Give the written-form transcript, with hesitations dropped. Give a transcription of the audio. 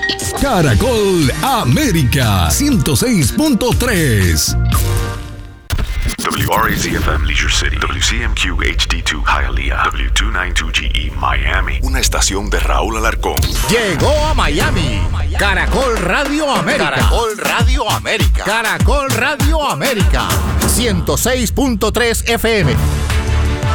Caracol América 106.3. WRAZ-FM Leisure City, WCMQ HD2 Hialeah, W292GE Miami. Una estación de Raúl Alarcón. Llegó a Miami. Caracol Radio América. Caracol Radio América. Caracol Radio América. 106.3 FM.